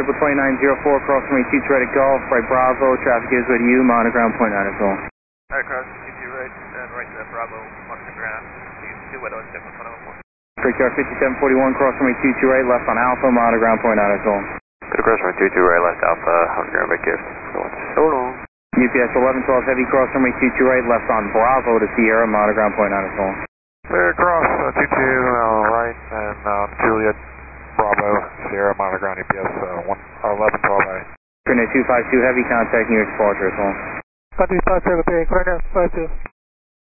Triple 2904, cross runway 22 right at Golf, right Bravo, traffic is with you, monoground point 9 as well. Alright, cross 22 right, and right to Bravo, monoground ground, 2 weather, 7.114. Brickyard 5741, cross runway 22 right, left on Alpha, monoground point 9 as well. Good cross runway 22 right, left Alpha, monoground back here. So long. UPS 1112 heavy, cross runway 22 right, left on Bravo to Sierra, monoground point 9 as well. Clear cross 22 right, and Juliet, Bravo, Sierra, monoground UPS 1112A. Grenade 252 heavy, contact New York departure as well. 252, correct, 52.